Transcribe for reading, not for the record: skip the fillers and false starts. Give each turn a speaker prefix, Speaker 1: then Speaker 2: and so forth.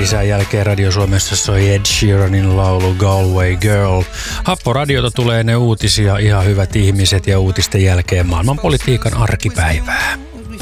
Speaker 1: sisään jälkeen Radio Suomessa soi Ed Sheeranin laulu Galway Girl. Happoradiota tulee ne uutisia, ihan hyvät ihmiset ja uutisten jälkeen maailmanpolitiikan arkipäivää.